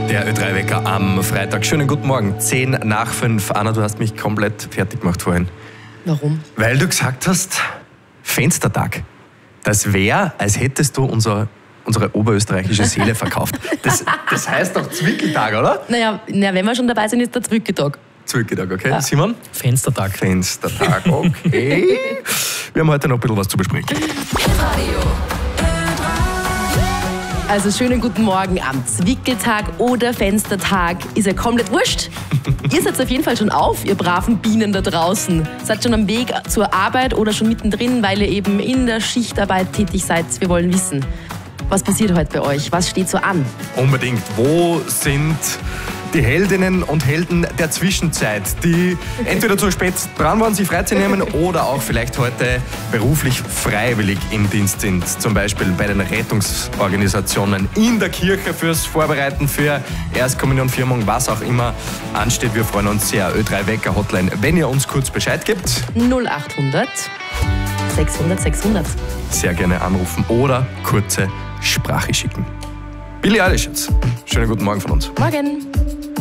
Der Ö3-Wecker am Freitag. Schönen guten Morgen, 10 nach 5. Anna, du hast mich komplett fertig gemacht vorhin. Warum? Weil du gesagt hast, Fenstertag. Das wäre, als hättest du unsere oberösterreichische Seele verkauft. Das heißt doch Zwickeltag, oder? Naja, wenn wir schon dabei sind, ist der Zwickeltag. Zwickeltag, okay. Ja. Simon? Fenstertag. Fenstertag, okay. Wir haben heute noch ein bisschen was zu besprechen. Also schönen guten Morgen am Zwickeltag oder Fenstertag. Ist ja komplett wurscht. Ihr seid auf jeden Fall schon auf, ihr braven Bienen da draußen. Seid schon am Weg zur Arbeit oder schon mittendrin, weil ihr eben in der Schichtarbeit tätig seid. Wir wollen wissen, was passiert heute bei euch? Was steht so an? Unbedingt. Wo sind die Heldinnen und Helden der Zwischenzeit, die entweder zu spät dran waren, sich freizunehmen oder auch vielleicht heute beruflich freiwillig im Dienst sind? Zum Beispiel bei den Rettungsorganisationen, in der Kirche fürs Vorbereiten für Erstkommunion, Firmung, was auch immer ansteht. Wir freuen uns sehr. Ö3-Wecker Hotline, wenn ihr uns kurz Bescheid gebt. 0800 600 600. Sehr gerne anrufen oder kurze Sprache schicken. Billie Eilish jetzt. Schönen guten Morgen von uns. Morgen.